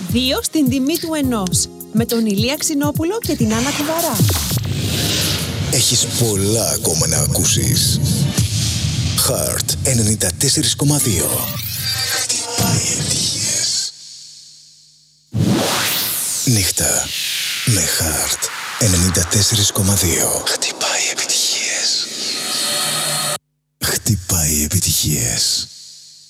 2 στην τιμή του 1. Με τον Ηλία Ξινόπουλο και την Άννα Κουβαρά. Έχεις πολλά ακόμα να ακούσεις. Heart 94,2. Χτυπάει επιτυχίες. Νύχτα με Heart 94,2. Χτυπάει επιτυχίες. Χτυπάει επιτυχίες.